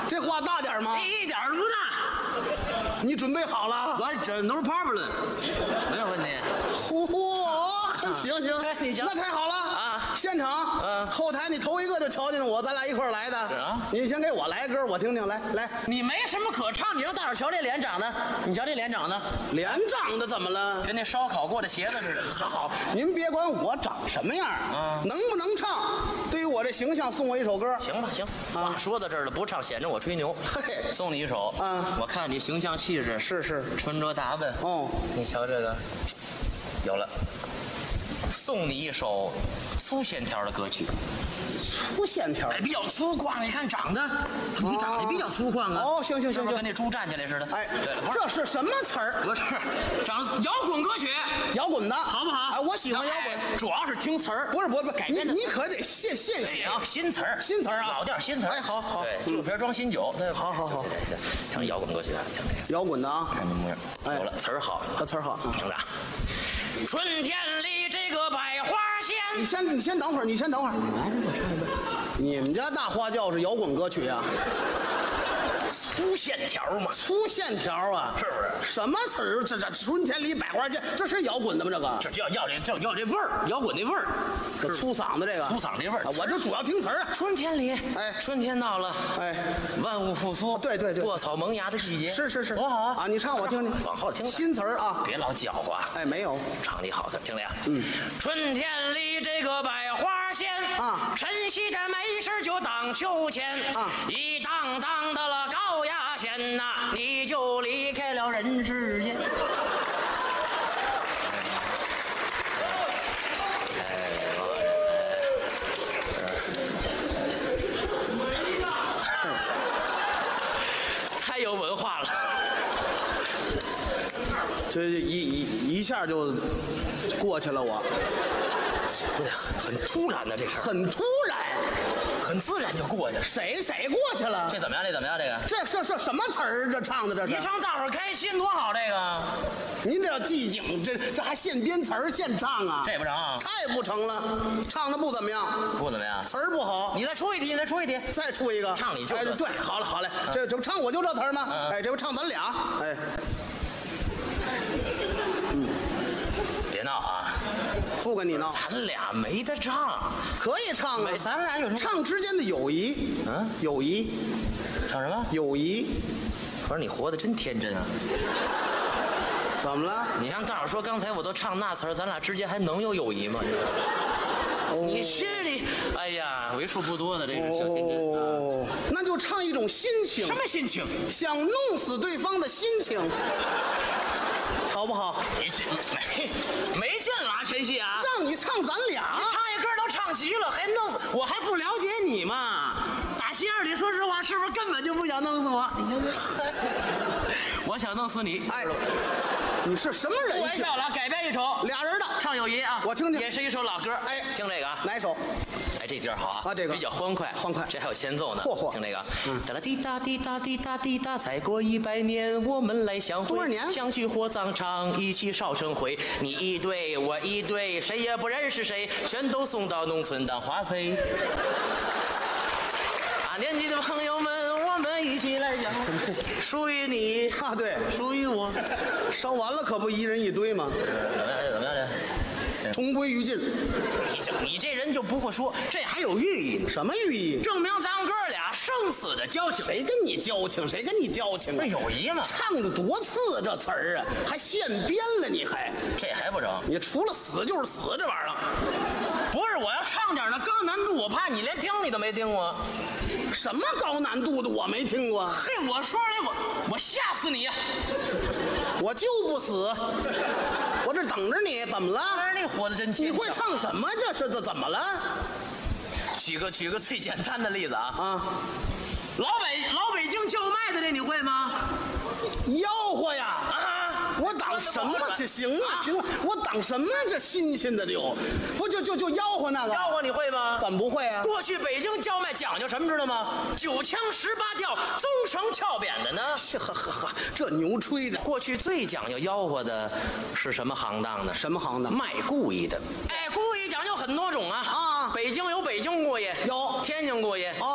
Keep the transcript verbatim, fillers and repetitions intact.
这话大点吗？ 一点都不大。 你准备好了？ 我这 no problem， 没有问题。 嚯，行行， 你瞧那太好了啊！ 现场， 嗯后台你头一个就瞧见我，咱俩一块儿来的。 是啊你先给我来歌，我听听，来来。 你没什么可唱，你让大伙瞧这脸长得，你瞧这脸长得脸长得怎么了？ 跟那烧烤过的茄子似的。 好，您别管我长什么样， 嗯能不能唱，对于我这形象送我一首歌。 行吧，行，话说到这儿了，不唱显着我吹牛。 嘿送你一首， 嗯我看你形象气质， 是是， 穿着打扮， 哦， 你瞧这个，有了，送你一首粗线条的歌曲， 粗线条。 哎，比较粗犷，你看长得，你长得比较粗犷啊。 哦行行行行是不是跟那猪站起来似的。 哎， 对了，不是这是什么词儿？ 不是，长摇滚歌曲， 摇滚的， 好不好？ 哎，我喜欢摇滚。 哎主要是听词儿， 不是不是不是，你改编的。 你可得现现写啊哎，新词儿， 新词儿啊老调新词儿。 哎好好对， 嗯旧瓶装新酒。对， 好好好对对对，听摇滚歌曲啊，听这个， 摇滚的啊， 看这模样， 哎有了词儿好， 这词儿好。嗯听着啊。春天里这个百花你鲜， 先你先等会儿，你先等会儿。 来这我唱一遍。 你们家大花轿是摇滚歌曲啊？ 粗线条嘛， 粗线条啊， 是不是？ 什么词儿？这这春天里百花间，这是摇滚的吗？这个这要要这这要这味儿，摇滚那味儿， 这粗嗓子这个， 粗嗓这味儿啊我就主要听词儿啊。 春天里， 哎春天到了， 哎， 万物复苏， 对对对过草萌芽的季节， 是是是， 多好啊！ 啊！你唱我听听， 往后听听， 新词儿啊。 别老搅和啊。 哎，没有， 唱你好词儿，听着呀。嗯，春天里这个百花鲜啊晨曦着没事就荡秋千啊一荡荡到了高压线呐，你就离开了人世间。太有文化了。 这一一一下就过去了我， 不对，很很突然的这事儿， 很突然， 很自然就过去了。 谁谁过去了？ 这怎么样？这怎么样？这个这这这什么词儿？这唱的这是？ 一唱大伙儿开心，多好！这个您这叫寂静，这这还现编词儿现唱啊？ 这不成啊， 太不成了，唱的不怎么样， 不怎么样。 词儿不好。 你再出一题，你再出一题。 再出一个， 唱你就这哎对，好了好了，这这不唱我就这词儿吗？ 嗯哎，这不唱咱俩，哎， 别闹啊， 不跟你闹， 咱俩没得唱。 可以唱啊没，，咱俩有什么？ 唱之间的友谊， 嗯， 友谊， 唱什么？ 友谊， 可是你活得真天真啊！ 怎么了？ 你让大伙儿说，刚才我都唱那词儿，咱俩之间还能有友谊吗？你心里，哎呀，为数不多的这个小天真啊。 哦，那就唱一种心情， 什么心情？ 想弄死对方的心情，好不好？ 你这没没劲了啊，陈曦啊！ 让你唱咱俩， 唱一歌都唱急了，还弄死我，还不了解你吗？打心眼里说实话，是不是根本就不想弄死我？你看这，我想弄死你。 哎，你是什么人性？ 不玩笑了，改编一首俩人的， 唱友谊啊， 我听听也是一首老歌。 哎听这个啊， 哪首？ 哎，这调好啊， 啊这个比较欢快， 欢快这还有前奏呢。 嚯嚯听这个， 嗯哒啦滴答滴答滴答滴答，再过一百年，我们来相会。 多少年相聚火葬场，一起烧成灰。你一堆，我一堆，谁也不认识谁，全都送到农村当化肥。大年纪的朋友们，我们一起来讲，属于你， 啊，对， 属于我。 烧完了可不一人一堆吗？ 怎么样？这怎么样？这同归于尽， 你这你这人就不会说，这还有寓意呢， 什么寓意？ 证明咱们哥俩生死的交情。 谁跟你交情？谁跟你交情啊？ 不是友谊吗？ 唱的多次啊，这词儿啊，还现编了，你还？ 这还不成？ 你除了死就是死，这玩意儿不是，我要唱点那高难度，我怕你连听你都没听过。 什么高难度的我没听过， 嘿，我说来我我吓死你呀！ 我就不死，我这等着你，怎么了？ 当然你活得真你坚强。 会唱什么？这是这怎么了？ 举个举个最简单的例子啊， 啊， 老北老北京叫卖的这你会吗？ 吆喝呀！ 啊， 我当什么？这行了行了，我当什么？这新鲜的就不就就就吆喝那个？ 吆喝你会吗？ 怎么不会啊？ 过去北京叫卖讲究什么知道吗？九腔十八调，棕绳翘扁的呢。 呵呵呵，这牛吹的， 过去最讲究吆喝的是什么行当呢？ 什么行当？ 卖故意的。哎，故意讲究很多种啊啊北京有北京故意， 有天津故意， 哦